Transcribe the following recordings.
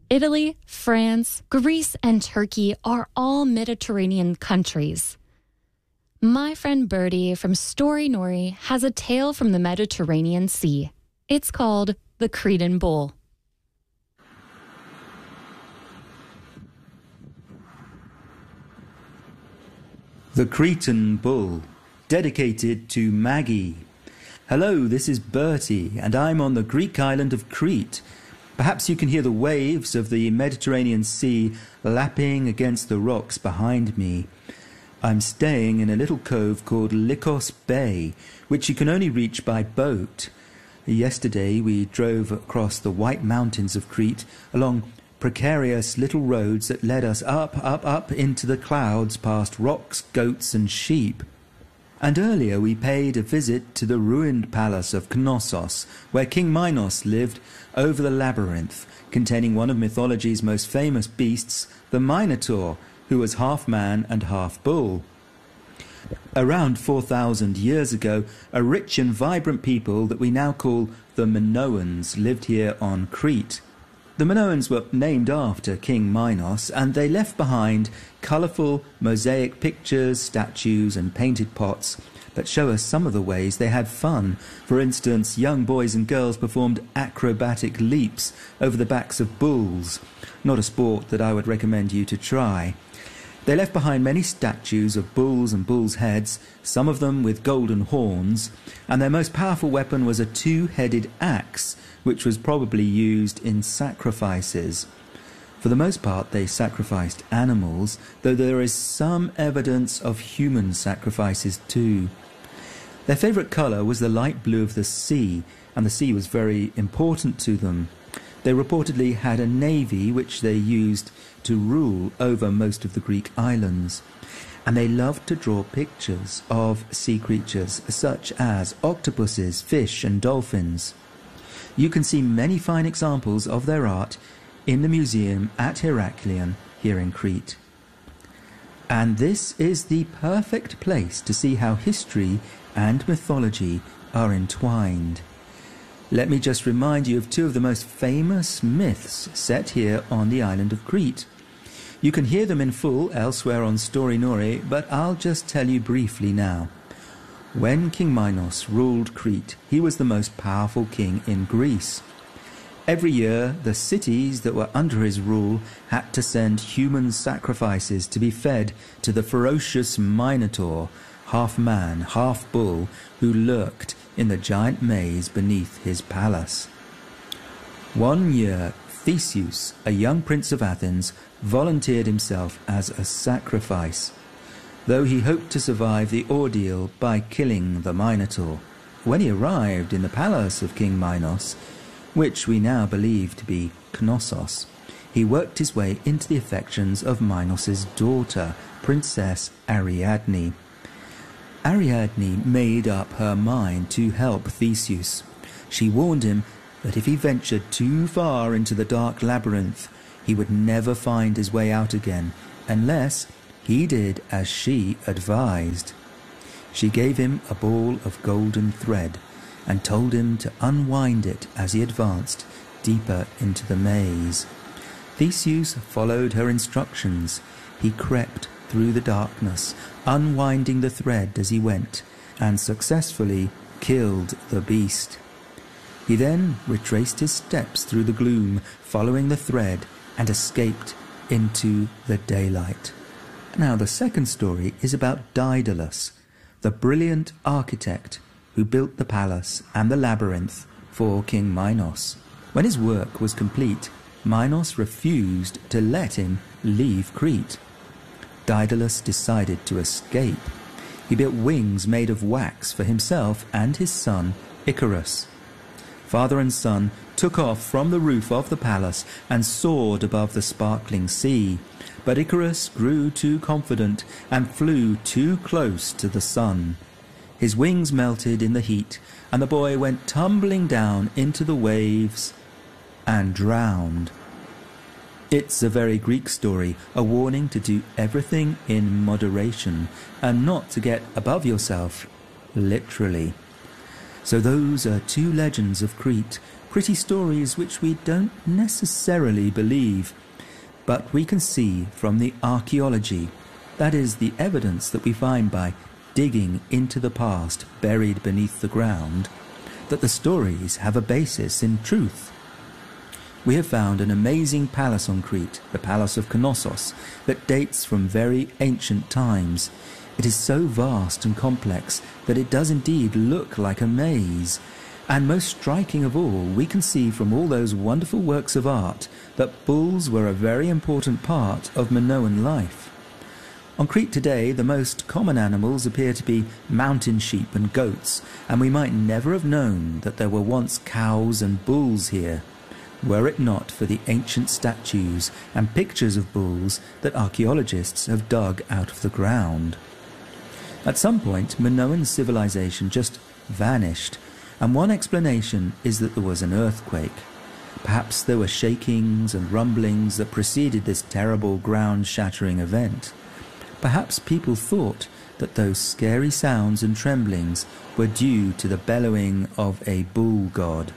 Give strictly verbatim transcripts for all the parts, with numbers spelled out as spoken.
Italy, France, Greece, and Turkey are all Mediterranean countries. My friend Bertie from Story Nori has a tale from the Mediterranean Sea. It's called The Cretan Bull. The Cretan Bull, dedicated to Maggie. Hello, this is Bertie, and I'm on the Greek island of Crete. Perhaps you can hear the waves of the Mediterranean Sea lapping against the rocks behind me. I'm staying in a little cove called Lycos Bay, which you can only reach by boat. Yesterday we drove across the white mountains of Crete along precarious little roads that led us up, up, up into the clouds past rocks, goats and sheep. And earlier we paid a visit to the ruined palace of Knossos, where King Minos lived over the labyrinth, containing one of mythology's most famous beasts, the Minotaur, who was half man and half bull. Around four thousand years ago, a rich and vibrant people that we now call the Minoans lived here on Crete. The Minoans were named after King Minos, and they left behind colourful mosaic pictures, statues and painted pots that show us some of the ways they had fun. For instance, young boys and girls performed acrobatic leaps over the backs of bulls, not a sport that I would recommend you to try. They left behind many statues of bulls and bulls' heads, some of them with golden horns, and their most powerful weapon was a two-headed axe, which was probably used in sacrifices. For the most part they sacrificed animals, though there is some evidence of human sacrifices too. Their favourite colour was the light blue of the sea, and the sea was very important to them. They reportedly had a navy which they used to rule over most of the Greek islands, and they loved to draw pictures of sea creatures such as octopuses, fish and dolphins. You can see many fine examples of their art in the museum at Heraklion here in Crete. And this is the perfect place to see how history and mythology are entwined. Let me just remind you of two of the most famous myths set here on the island of Crete. You can hear them in full elsewhere on Story Nori, but I'll just tell you briefly now. When King Minos ruled Crete, he was the most powerful king in Greece. Every year, the cities that were under his rule had to send human sacrifices to be fed to the ferocious Minotaur, half man, half bull, who lurked in the giant maze beneath his palace. One year, Theseus, a young prince of Athens, volunteered himself as a sacrifice, though he hoped to survive the ordeal by killing the Minotaur. When he arrived in the palace of King Minos, which we now believe to be Knossos, he worked his way into the affections of Minos' daughter, Princess Ariadne. Ariadne made up her mind to help Theseus. She warned him that if he ventured too far into the dark labyrinth, he would never find his way out again, unless he did as she advised. She gave him a ball of golden thread and told him to unwind it as he advanced deeper into the maze. Theseus followed her instructions. He crept through the darkness, unwinding the thread as he went, and successfully killed the beast. He then retraced his steps through the gloom, following the thread, and escaped into the daylight. Now the second story is about Daedalus, the brilliant architect who built the palace and the labyrinth for King Minos. When his work was complete, Minos refused to let him leave Crete. Daedalus decided to escape. He built wings made of wax for himself and his son Icarus. Father and son took off from the roof of the palace and soared above the sparkling sea. But Icarus grew too confident and flew too close to the sun. His wings melted in the heat, and the boy went tumbling down into the waves and drowned. It's a very Greek story, a warning to do everything in moderation and not to get above yourself, literally. So those are two legends of Crete, pretty stories which we don't necessarily believe, but we can see from the archaeology, that is, the evidence that we find by digging into the past buried beneath the ground, that the stories have a basis in truth. We have found an amazing palace on Crete, the Palace of Knossos, that dates from very ancient times. It is so vast and complex that it does indeed look like a maze. And most striking of all, we can see from all those wonderful works of art that bulls were a very important part of Minoan life. On Crete today, the most common animals appear to be mountain sheep and goats, and we might never have known that there were once cows and bulls here, were it not for the ancient statues and pictures of bulls that archaeologists have dug out of the ground. At some point, Minoan civilization just vanished, and one explanation is that there was an earthquake. Perhaps there were shakings and rumblings that preceded this terrible ground-shattering event. Perhaps people thought that those scary sounds and tremblings were due to the bellowing of a bull god.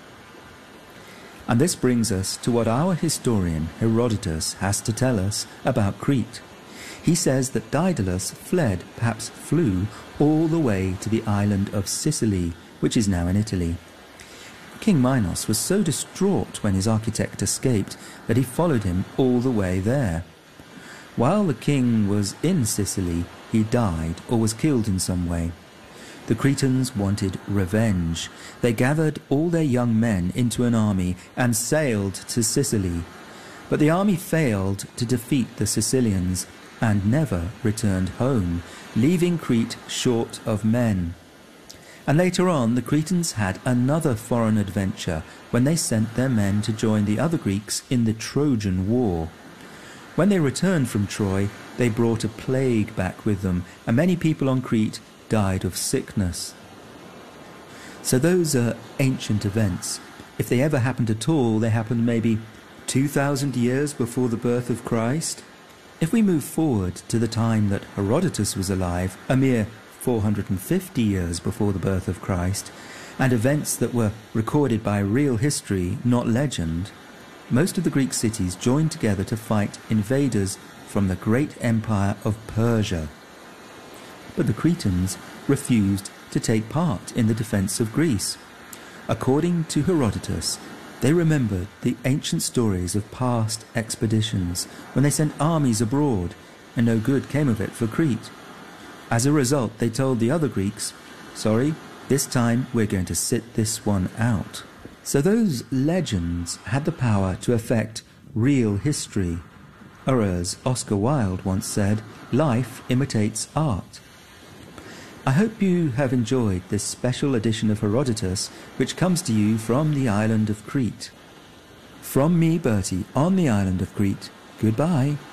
And this brings us to what our historian Herodotus has to tell us about Crete. He says that Daedalus fled, perhaps flew, all the way to the island of Sicily, which is now in Italy. King Minos was so distraught when his architect escaped that he followed him all the way there. While the king was in Sicily, he died or was killed in some way. The Cretans wanted revenge. They gathered all their young men into an army and sailed to Sicily. But the army failed to defeat the Sicilians and never returned home, leaving Crete short of men. And later on, the Cretans had another foreign adventure when they sent their men to join the other Greeks in the Trojan War. When they returned from Troy, they brought a plague back with them, and many people on Crete died of sickness. So those are ancient events. If they ever happened at all, they happened maybe two thousand years before the birth of Christ. If we move forward to the time that Herodotus was alive, a mere four hundred fifty years before the birth of Christ, and events that were recorded by real history, not legend, most of the Greek cities joined together to fight invaders from the great empire of Persia. But the Cretans refused to take part in the defense of Greece. According to Herodotus, they remembered the ancient stories of past expeditions when they sent armies abroad, and no good came of it for Crete. As a result, they told the other Greeks, sorry, this time we're going to sit this one out. So those legends had the power to affect real history. Or as Oscar Wilde once said, life imitates art. I hope you have enjoyed this special edition of Herodotus, which comes to you from the island of Crete. From me, Bertie, on the island of Crete, goodbye.